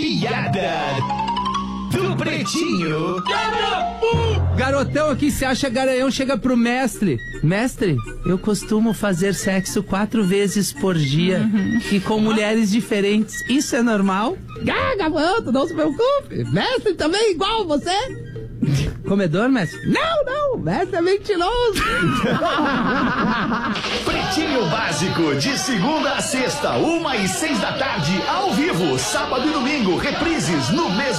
piada do Pretinho. Garotão aqui se acha garanhão, chega pro mestre. Mestre, eu costumo fazer sexo 4 vezes por dia e com mulheres diferentes. Isso é normal? Garoto, não se preocupe. Mestre também igual você. Comedor, mestre? Não, mestre é mentiroso. Pretinho Básico, de segunda a sexta, 1h e 6 da tarde, ao vivo, sábado e domingo, reprises no mesmo